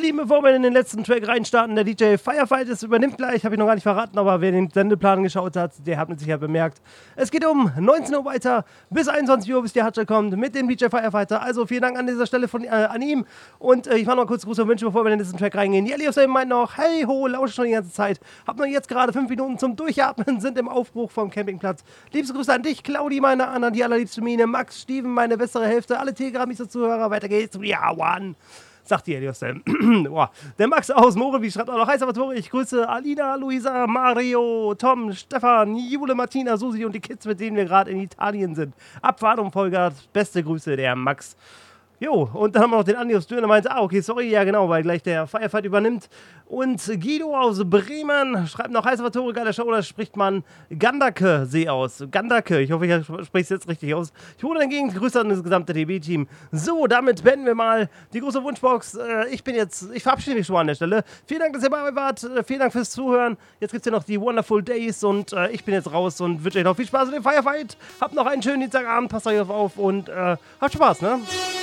Lieben, bevor wir in den letzten Track reinstarten, der DJ Firefight übernimmt gleich, habe ich noch gar nicht verraten, aber wer den Sendeplan geschaut hat, der hat mit Sicherheit bemerkt. Es geht um 19 Uhr weiter, bis 21 Uhr, bis der Hatsche kommt, mit dem DJ Firefighter. Also vielen Dank an dieser Stelle an ihm. Und ich mache noch kurz Gruß und Wünsche, bevor wir in den nächsten Track reingehen. Die Elios meint noch, hey ho, lausche schon die ganze Zeit. Hab nur jetzt gerade 5 Minuten zum Durchatmen, sind im Aufbruch vom Campingplatz. Liebste Grüße an dich, Claudi, meine Anna, die allerliebste Mine, Max, Steven, meine bessere Hälfte, alle Telegram-Zuhörer, weiter geht's. Ja, one. Sagt die Elios. Der Max aus Morewi schreibt auch noch: Hi Salvatore, ich grüße Alina, Luisa, Mario, Tom, Stefan, Jule, Martina, Susi und die Kids, mit denen wir gerade in Italien sind. Abfahrt und Vollgas, beste Grüße, der Max. Jo, und dann haben wir noch den Andi aus Dürr, der meinte, okay, sorry, ja genau, weil gleich der Firefight übernimmt. Und Guido aus Bremen schreibt noch: Hi Salvatore, geiler Show, da spricht man Gandake-See aus. Gandake, ich hoffe, ich spreche es jetzt richtig aus. Ich hole dagegen Grüße an das gesamte DB-Team. So, damit beenden wir mal die große Wunschbox. Ich verabschiede mich schon mal an der Stelle. Vielen Dank, dass ihr dabei wart, vielen Dank fürs Zuhören. Jetzt gibt es ja noch die Wonderful Days und ich bin jetzt raus und wünsche euch noch viel Spaß mit dem Firefight. Habt noch einen schönen Dienstagabend, passt euch auf und habt Spaß, ne?